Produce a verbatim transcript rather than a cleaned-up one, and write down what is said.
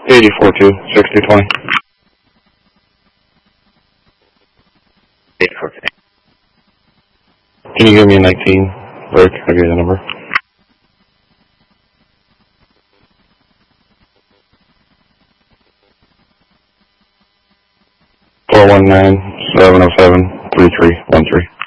eighty-four two, sixty twenty. eighty-four two. Can you give me a nineteen, Rick? I'll give you the number. four one nine, seven oh seven, three three one three.